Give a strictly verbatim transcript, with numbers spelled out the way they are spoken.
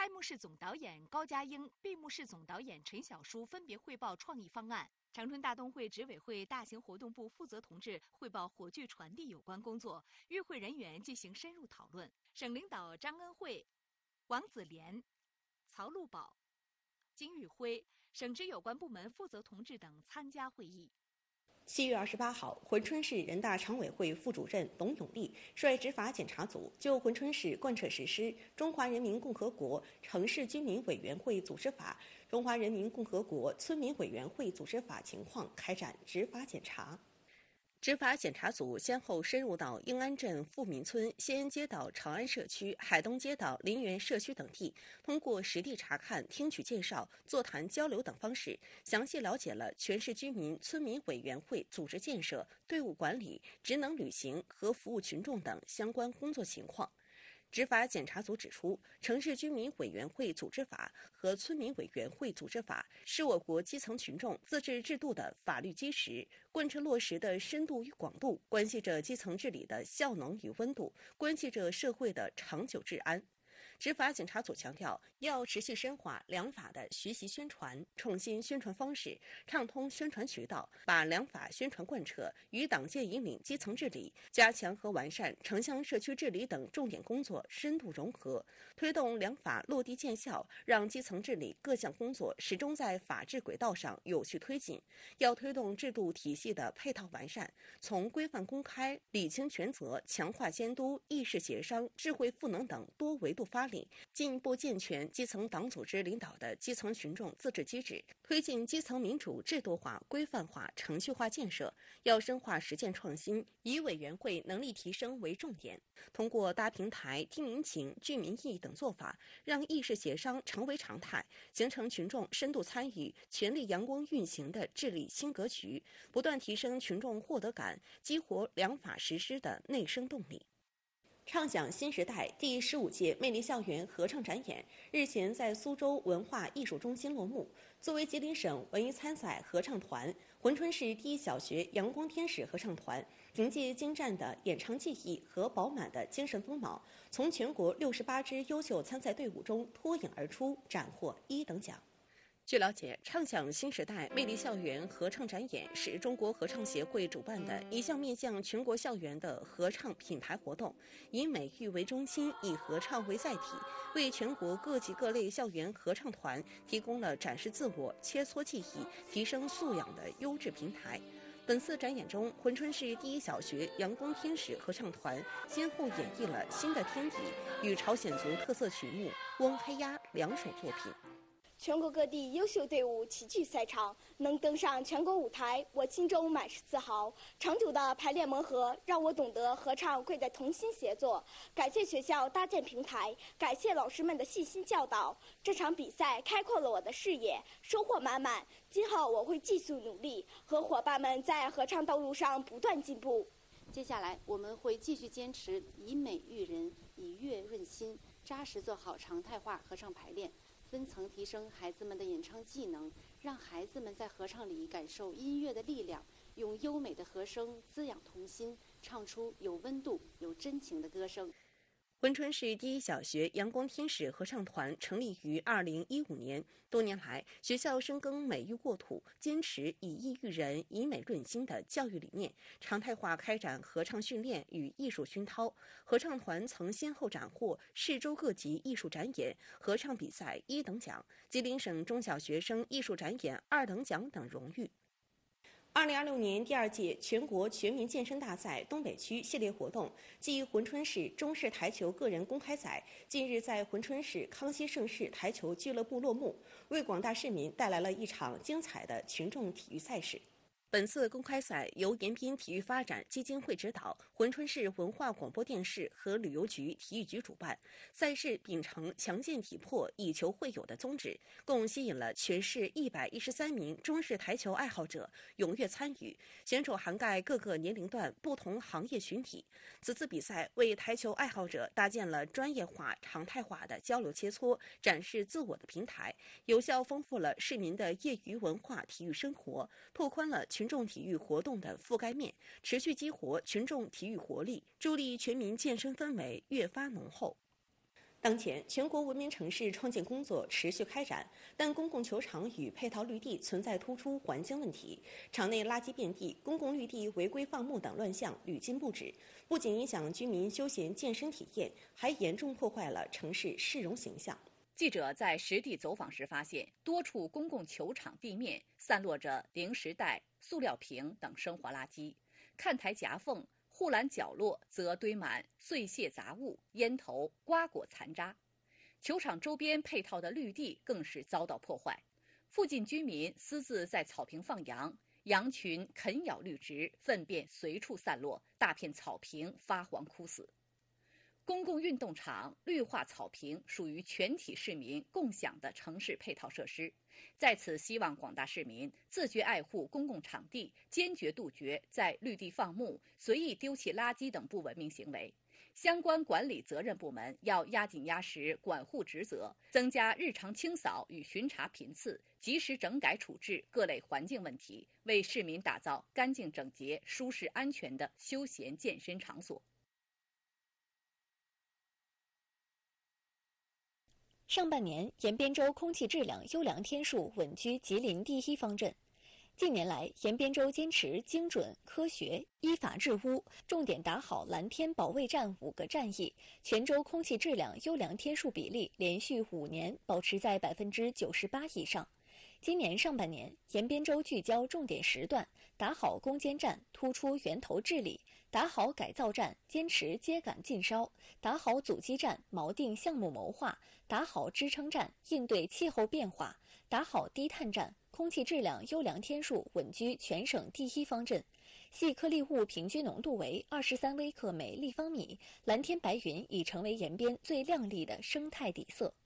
开幕式总导演高家英、闭幕式总导演陈晓书分别汇报创意方案。长春大东会执委会大型活动部负责同志汇报火炬传递有关工作，与会人员进行深入讨论。省领导张恩惠、王子莲、曹路宝、金玉辉、省直有关部门负责同志等参加会议。 七月二十八号，珲春市人大常委会副主任董永利率执法检查组就珲春市贯彻实施《中华人民共和国城市居民委员会组织法》《中华人民共和国村民委员会组织法》情况开展执法检查。执法检查组先后深入到英安镇富民村、西安街道长安社区、海东街道林园社区等地，通过实地查看、听取介绍、座谈交流等方式，详细了解了全市居民村民委员会组织建设、队伍管理、职能履行和服务群众等相关工作情况。执法检查组指出，城市居民委员会组织法和村民委员会组织法是我国基层群众自治制度的法律基石，贯彻落实的深度与广度，关系着基层治理的效能与温度，关系着社会的长久治安。执法检查组强调，要持续深化良法的学习宣传，创新宣传方式，畅通宣传渠道，把良法宣传贯彻与党建引领基层治理、加强和完善城乡社区治理等重点工作深度融合，推动良法落地见效，让基层治理各项工作始终在法治轨道上有序推进。要推动制度体系的配套完善，从规范公开、理清权责、强化监督、意识协商、智慧赋能等多维度发力，进一步健全基层党组织领导的基层群众自治机制，推进基层民主制度化、规范化、程序化建设。要深化实践创新，以委员会能力提升为重点，通过搭平台、听民情、聚民意等做法，让议事协商成为常态，形成群众深度参与、全力阳光运行的治理新格局，不断提升群众获得感，激活良法实施的内生动力。畅享新时代第十五届魅力校园合唱展演日前在苏州文化艺术中心落幕。作为吉林省文艺参赛合唱团，珲春市第一小学阳光天使合唱团凭借精湛的演唱技艺和饱满的精神风貌，从全国六十八支优秀参赛队伍中脱颖而出，斩获一等奖。据了解，畅享新时代魅力校园合唱展演是中国合唱协会主办的一项面向全国校园的合唱品牌活动，以美育为中心，以合唱为载体，为全国各级各类校园合唱团提供了展示自我、切磋技艺、提升素养的优质平台。本次展演中，珲春市第一小学阳光天使合唱团先后演绎了《新的天地》与朝鲜族特色曲目《翁黑鸭》两首作品。 全国各地优秀队伍齐聚赛场，能登上全国舞台，我心中满是自豪。长久的排练磨合，让我懂得合唱贵在同心协作。感谢学校搭建平台，感谢老师们的细心教导。这场比赛开阔了我的视野，收获满满。今后我会继续努力，和伙伴们在合唱道路上不断进步。 接下来我们会继续坚持以美育人，以乐润心，扎实做好常态化合唱排练，分层提升孩子们的演唱技能，让孩子们在合唱里感受音乐的力量，用优美的和声滋养童心，唱出有温度、有真情的歌声。 珲春市第一小学阳光天使合唱团成立于二零一五年，多年来，学校深耕美育沃土，坚持以艺育人、以美润心的教育理念，常态化开展合唱训练与艺术熏陶。合唱团曾先后斩获市州各级艺术展演、合唱比赛一等奖、吉林省中小学生艺术展演二等奖等荣誉。二零二六年第二届全国全民健身大赛东北区系列活动暨珲春市中式台球个人公开赛近日在珲春市康熙盛世台球俱乐部落幕，为广大市民带来了一场精彩的群众体育赛事。本次公开赛由延边体育发展基金会指导，珲春市文化广播电视和旅游局体育局主办。赛事秉承强健体魄、以球会友的宗旨，共吸引了全市一百一十三名中式台球爱好者踊跃参与，选手涵盖各个年龄段、不同行业群体。此次比赛为台球爱好者搭建了专业化、常态化的交流切磋、展示自我的平台，有效丰富了市民的业余文化体育生活，拓宽了群众体育活动的覆盖面，持续激活群众体育活力，助力全民健身氛围越发浓厚。 当前，全国文明城市创建工作持续开展，但公共球场与配套绿地存在突出环境问题，场内垃圾遍地、公共绿地违规放牧等乱象屡禁不止，不仅影响居民休闲健身体验，还严重破坏了城市市容形象。 记者在实地走访时发现，多处公共球场地面散落着零食袋、塑料瓶等生活垃圾，看台夹缝、护栏角落则堆满碎屑杂物、烟头、瓜果残渣。球场周边配套的绿地更是遭到破坏，附近居民私自在草坪放羊，羊群啃咬绿植，粪便随处散落，大片草坪发黄枯死。公共运动场、绿化草坪属于全体市民共享的城市配套设施，在此希望广大市民自觉爱护公共场地，坚决杜绝在绿地放牧、随意丢弃垃圾等不文明行为。相关管理责任部门要压紧压实管护职责，增加日常清扫与巡查频次，及时整改处置各类环境问题，为市民打造干净整洁、舒适安全的休闲健身场所。 上半年，延边州空气质量优良天数稳居吉林第一方阵。近年来，延边州坚持精准、科学、依法治污，重点打好蓝天保卫战五个战役，全州空气质量优良天数比例连续五年保持在百分之九十八以上。今年上半年，延边州聚焦重点时段，打好攻坚战，突出源头治理；打好改造战，坚持秸秆禁烧；打好阻击战，锚定项目谋划；打好支撑战，应对气候变化；打好低碳战，空气质量优良天数稳居全省第一方阵。细颗粒物平均浓度为二十三微克每立方米，蓝天白云已成为延边最亮丽的生态底色。